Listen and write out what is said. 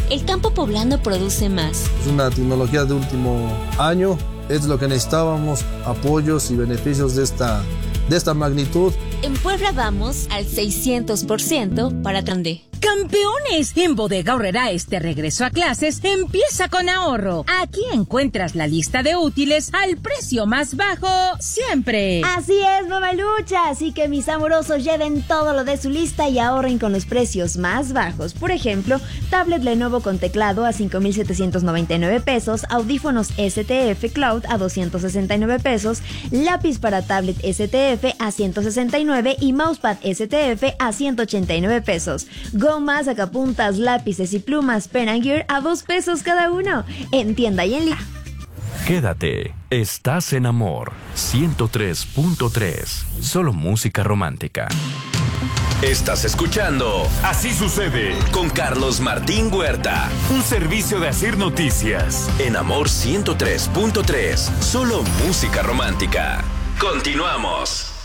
El campo poblano produce más. Es una tecnología de último año, es lo que necesitábamos, apoyos y beneficios de esta magnitud. En Puebla vamos al 600% para Trandé. ¡Campeones! En Bodega Aurrera este regreso a clases empieza con ahorro. Aquí encuentras la lista de útiles al precio más bajo siempre. Así es, mamalucha. Así que mis amorosos lleven todo lo de su lista y ahorren con los precios más bajos. Por ejemplo, tablet Lenovo con teclado a 5,799 pesos, audífonos STF Cloud a 269 pesos, lápiz para tablet STF a 169 y mousepad STF a 189 pesos. Gomas, sacapuntas, lápices y plumas Pen & Gear a 2 pesos cada uno. En tienda y en línea. Quédate, estás en Amor 103.3. Solo música romántica. Estás escuchando Así Sucede con Carlos Martín Huerta. Un servicio de Asir Noticias. En Amor 103.3. Solo música romántica. Continuamos.